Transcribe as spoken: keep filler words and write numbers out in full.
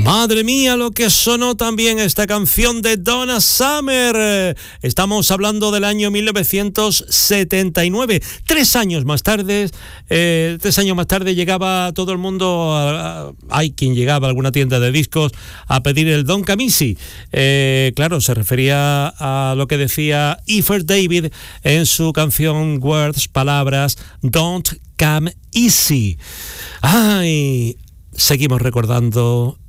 Madre mía, lo que sonó también esta canción de Donna Summer. Estamos hablando del año mil novecientos setenta y nueve. Tres años más tarde, eh, tres años más tarde llegaba todo el mundo, a, a, hay quien llegaba a alguna tienda de discos a pedir el Don Camisi. Eh, claro, se refería a lo que decía Ifer David en su canción Words, palabras, Don't Come Easy. Ay, seguimos recordando